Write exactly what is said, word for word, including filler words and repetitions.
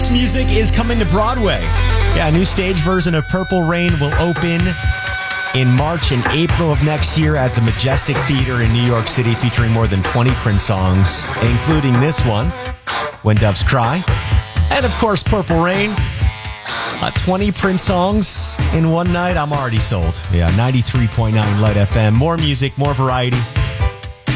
Prince music is coming to Broadway. Yeah, a new stage version of Purple Rain will open in March and April of next year at the Majestic Theater in New York City, featuring more than twenty Prince songs, including this one, When Doves Cry. And, of course, Purple Rain. Uh, twenty Prince songs in one night. I'm already sold. Yeah, ninety-three point nine Light F M. More music, more variety.